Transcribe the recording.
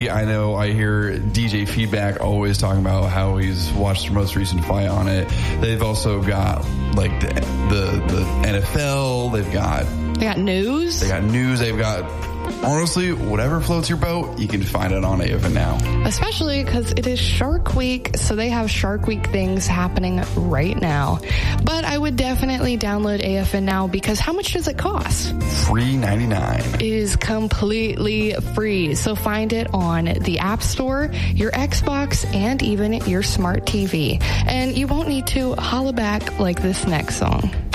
I know I hear DJ Feedback always talking about how he's watched their most recent fight on it. They've also got like the NFL. They got news. They've got honestly, whatever floats your boat, you can find it on AFN Now. Especially because it is Shark Week, so they have Shark Week things happening right now. But I would definitely download AFN Now because how much does it cost? Free $99. It is completely free. So find it on the App Store, your Xbox, and even your smart TV. And you won't need to holla back like this next song.